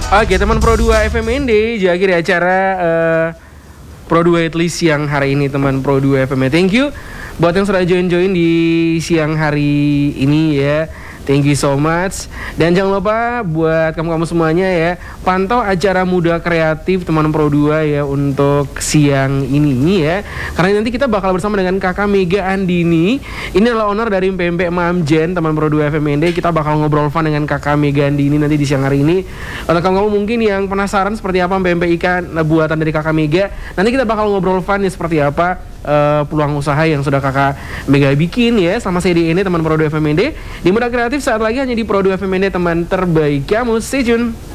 Oke teman Pro 2 FMND, jadi akhir acara Pro 2 at least siang hari ini teman Pro 2 FMND. Thank you buat yang sudah join di siang hari ini ya. Thank you so much. Dan jangan lupa buat kamu-kamu semuanya ya, pantau acara Muda Kreatif teman Pro 2 ya untuk siang ini ya. Karena nanti kita bakal bersama dengan Kakak Mega Andini. Ini adalah owner dari pempek Mamjen teman Pro 2 FMND. Kita bakal ngobrol fun dengan Kakak Mega Andini nanti di siang hari ini. Kalau kamu-kamu mungkin yang penasaran seperti apa pempek ikan buatan dari Kakak Mega, nanti kita bakal ngobrol fun ya seperti apa peluang usaha yang sudah Kakak Mega bikin ya sama saya di ini teman Pro 2 FMND di Muda Kreatif saat lagi hanya di Pro 2 FMND teman terbaik kamu. Stay tune.